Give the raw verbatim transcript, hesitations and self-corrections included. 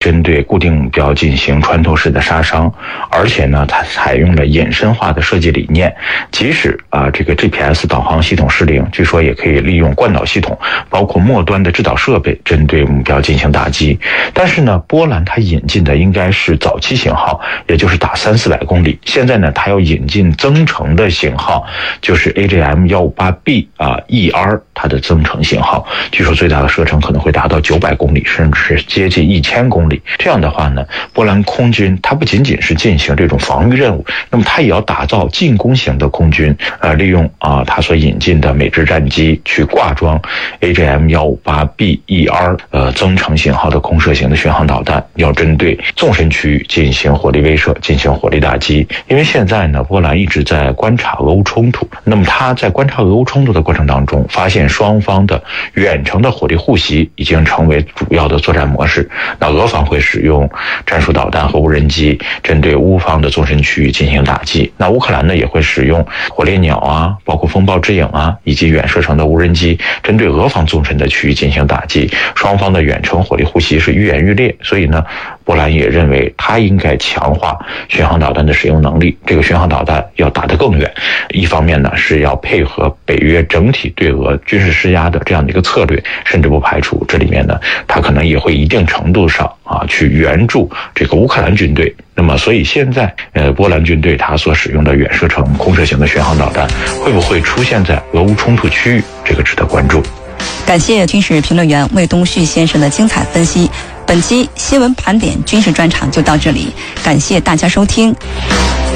针对固定目标进行穿透式的杀伤，而且呢，它采用了隐身化的设计理念，即使啊这个 G P S 导航系统失灵，据说也可以利用惯导系统，包括末端的制导设备，针对目标进行打击。但是呢，波兰它引进的应该是早期型号，也就是打三四百公里。现在呢，它要引进增程的型号，就是 A G M 一五八 B 啊 E R 它的增程型号，据说最大的射程可能会达到九百公里，甚至是接近一千公里。这样的话呢，波兰空军它不仅仅是进行这种防御任务，那么它也要打造进攻型的空军，呃，利用啊它所引进的美制战机去挂装 A G M 一五八 B E R 呃增程型号的空射型的巡航导弹，要针对纵深区域进行火力威慑，进行火力打击。因为现在呢，波兰一直在观察俄乌冲突，那么他在观察俄乌冲突的过程当中，发现双方的远程的火力互袭已经成为主要的作战模式。那俄方会使用战术导弹和无人机针对乌方的纵深区域进行打击，那乌克兰呢也会使用火烈鸟啊，包括风暴之影啊，以及远射程的无人机针对俄方纵深的区域进行打击。双方的远程火力互袭是愈演愈烈，所以呢，波兰也认为它应该强化巡航导弹的使用能力。这个巡航导弹要打得更远，一方面呢是要配合北约整体对俄军事施压的这样的一个策略，甚至不排除这里面呢，它可能也会一定程度上啊去援助这个乌克兰军队。那么，所以现在呃，波兰军队它所使用的远射程空射型的巡航导弹，会不会出现在俄乌冲突区域？这个值得关注。 感谢军事评论员魏东旭先生的精彩分析。本期新闻盘点军事专场就到这里，感谢大家收听。